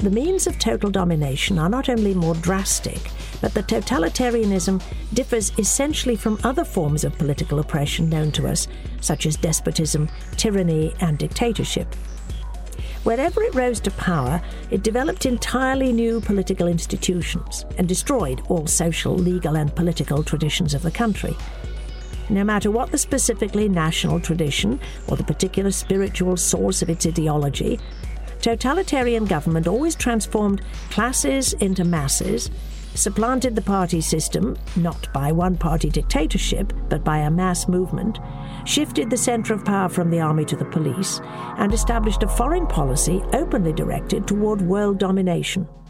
the means of total domination are not only more drastic, but that totalitarianism differs essentially from other forms of political oppression known to us, such as despotism, tyranny, and dictatorship. Wherever it rose to power, it developed entirely new political institutions and destroyed all social, legal, and political traditions of the country. No matter what the specifically national tradition or the particular spiritual source of its ideology, totalitarian government always transformed classes into masses, supplanted the party system, not by one-party dictatorship, but by a mass movement, shifted the centre of power from the army to the police, and established a foreign policy openly directed toward world domination.